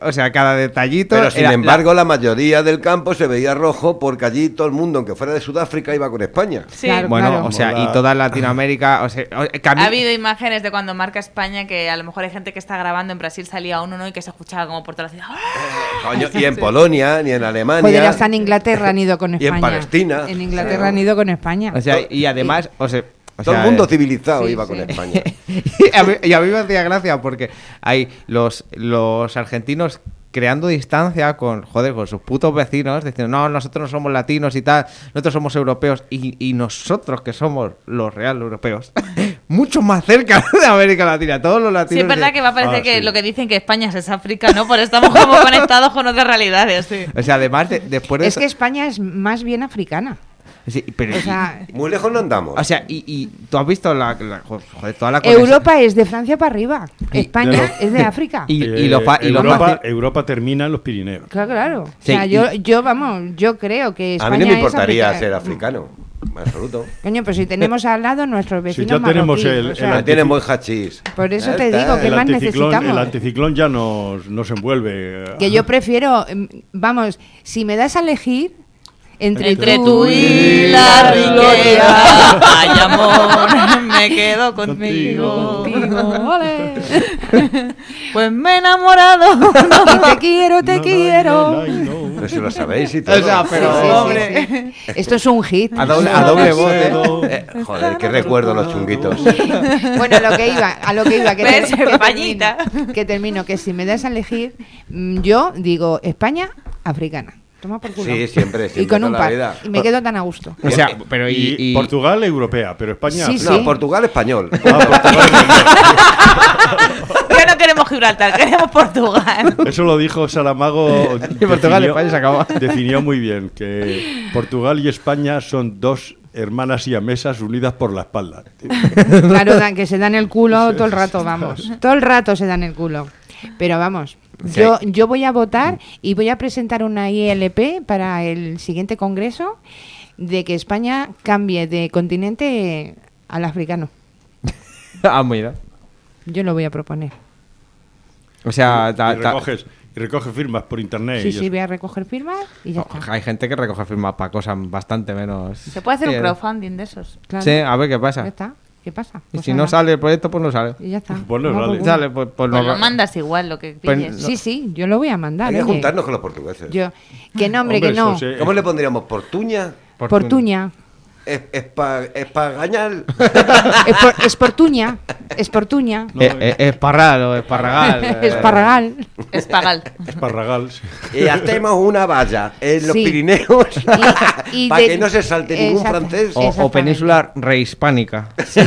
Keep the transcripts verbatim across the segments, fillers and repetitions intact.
o sea, cada detallito... Pero sin era, embargo, la... la mayoría del campo se veía rojo porque allí todo el mundo, aunque fuera de Sudáfrica, iba con España. Sí. Claro, bueno, claro. o sea, Mola. y toda Latinoamérica... O sea, Ha habido imágenes de cuando marca España que a lo mejor hay gente que está grabando, en Brasil salía uno, ¿no? Y que se escuchaba como por toda la ciudad. Eh, coño, y en Polonia, ni en Alemania... Joder, hasta en Inglaterra han ido con Y España. en Palestina. En Inglaterra han ido con España. O sea, y además... O sea, o Todo sea, el mundo eh, civilizado sí, iba sí. con España. y, a mí, y a mí me hacía gracia porque hay los, los argentinos creando distancia con, joder, con sus putos vecinos, diciendo, no, nosotros no somos latinos y tal, nosotros somos europeos, y, y nosotros que somos los real europeos, mucho más cerca de América Latina, todos los latinos... Sí, es verdad de... que va a parecer Ah, que sí. lo que dicen que España es África, ¿no? Por estamos como conectados con otras realidades, sí. O sea, además, de, después de Es eso- que España es más bien africana. Sí, pero, O sea, Muy lejos no andamos. o sea y, y tú has visto la, la- joder, toda la conexión- Europa es de Francia para arriba. Y- España pero- es de África. y, y lo, fa- y Eh, lo Europa, fácil- Europa termina en los Pirineos. Claro, claro. Sí, o sea, y- yo, yo, vamos, yo creo que A España mí no me es importaría africana. ser africano. En absoluto. Coño, pues si tenemos al lado nuestros vecinos ya tenemos marroquíes, el- o sea, el Me tienen buen hachís. por eso Ya te está. digo que El más anticiclón, necesitamos. el anticiclón ya nos, nos envuelve. Que yo prefiero, em, vamos, si me das a elegir entre, Entre tú, tú y la riqueza, ay amor, me quedo contigo. Contigo, ole. Pues me he enamorado. Y te quiero, te No, no, quiero. no, no, no. Pero si lo sabéis y todo. O sea, pero- Sí, sí, sí, hombre. sí. Esto es un hit. a doble, a doble voz, ¿eh? Eh, joder, qué recuerdo los chunguitos. Bueno, a lo que iba, a lo que iba, que, ¿Ves? que Españita. termino, que termino, que si me das a elegir, mm, yo digo España, africana. Toma por culo. Sí, siempre, Y siempre, con un toda la par. vida. Y me quedo tan a gusto. O sea, pero y, Y, y- Portugal europea, pero España. Sí, No, sí. Portugal español. Ah, Portugal Ya no queremos Gibraltar, queremos Portugal. Eso lo dijo Saramago. Y Portugal, definió- España se acabó. Definió muy bien que Portugal y España son dos hermanas siamesas unidas por la espalda. Claro, dan, que se dan el culo todo el rato, vamos. Todo el rato se dan el culo. Pero vamos, Sí. yo, yo voy a votar y voy a presentar una I L P para el siguiente congreso de que España cambie de continente al africano. ah, mira. Yo lo voy a proponer. O sea, ta- y, ta- recoges, y recoges firmas por internet. Sí, y sí, eso. voy a recoger firmas y ya oh, está. hay gente que recoge firmas para cosas bastante menos... Se puede hacer Sí, un crowdfunding de esos. Claro. Sí, a ver qué pasa. Ya está. ¿Qué pasa? Y Pues si no nada. sale el proyecto, pues no sale. Y ya está. Pues no Toma por sale. culo. Sale, pues, pues Pues no- lo mandas igual, lo que Pues pilles. no- Sí, sí, yo lo voy a mandar. Hay que oye. juntarnos con los portugueses. Yo, que no, hombre, Hombre, que no. eso sí. ¿Cómo le pondríamos? ¿Portuña? Portuña. ¿Es, es para es pa gañar? Es, por, es portuña. Es portuña. No, Eh, eh, Esparral o esparragal. eh. Esparragal. Es pagal. Esparragal. sí. Y hacemos una valla en los Sí. Pirineos Y- y para de- que no se salte ningún Exacto. francés. O, o Exactamente. península rehispánica.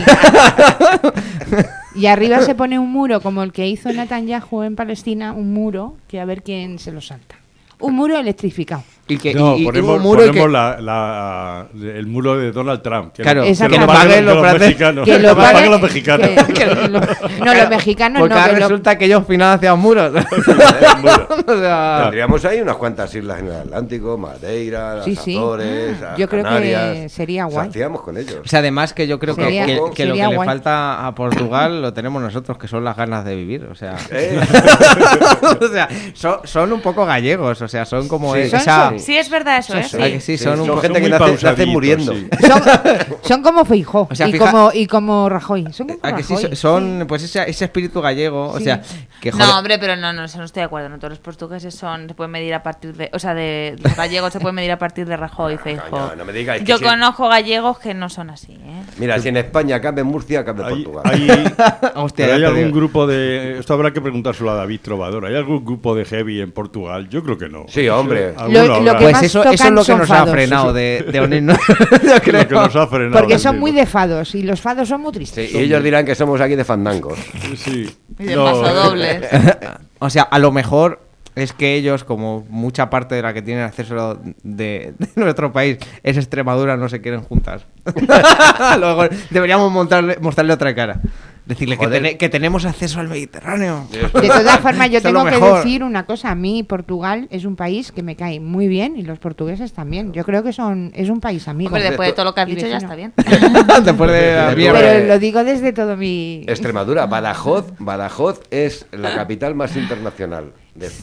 Y arriba se pone un muro como el que hizo Netanyahu en Palestina, un muro que a ver quién se lo salta. Un muro electrificado. Y que No, y- y ponemos, un muro y ponemos que- la, la- el muro de Donald Trump. Que Claro, lo, que Exacto. lo paguen paguen los franceses. mexicanos. Que lo paguen paguen- los mexicanos. que- que lo- no, los mexicanos Porque no. ahora Que lo- resulta que ellos financian muros. o sea, Tendríamos ahí unas cuantas islas en el Atlántico, Madeira, las Sí, sí. Azores, las Yo creo que Canarias. sería guay. Hacíamos con ellos. o sea, además que yo creo que, Sería- que- que lo que sería le guay. falta a Portugal lo tenemos nosotros, que son las ganas de vivir. O sea, Eh, o sea son, son un poco gallegos. O sea, son como Sí. esa... Son- Sí, es verdad eso, ¿eh? Sí, ¿A que sí? sí, Son un son po- gente muy que nace, nace pausaditos, muriendo. sí. Son, son como Feijó O sea, y, fija- como, y como Rajoy. Son como ¿A que sí? Rajoy. Son, pues ese, ese espíritu gallego. O Sí. sea, que joder, No, hombre, pero no, no, eso no estoy de acuerdo. No todos los portugueses son, se pueden medir a partir de, o sea, de los gallegos se pueden medir a partir de Rajoy y Feijóo. Coño, no me digáis que Yo sí. conozco gallegos que no son así, ¿eh? Mira, si en España cabe en Murcia, cabe en Hay, Portugal. hay, Hostia, pero ya hay te algún digo. grupo de. Esto habrá que preguntárselo a David Trovador. ¿Hay algún grupo de heavy en Portugal? Yo creo que no. Sí, hombre. Alguno Lo- lo habrá. que pues más eso, eso es tocan lo que son nos ha fados. frenado de, de unirnos. Yo Lo creo. que nos ha frenado. Porque son mismo. muy de fados y los fados son muy tristes. Sí, y ellos dirán que somos aquí de fandangos. Sí. Y de No, pasodobles. O sea, a lo mejor es que ellos, como mucha parte de la que tienen acceso de, de nuestro país es Extremadura, no se quieren juntar. Luego deberíamos montarle, mostrarle otra cara. Decirle que, Joder. tene- que tenemos acceso al Mediterráneo. De todas formas, yo Eso es tengo lo que mejor. decir una cosa. A mí Portugal es un país que me cae muy bien y los portugueses también. Yo creo que son es un país amigo. Hombre, después de todo lo que has Y dicho ya vecino. está bien. Después de la Pero- mierda. Pero lo digo desde todo mi... Extremadura, Badajoz, Badajoz es la capital más internacional de España.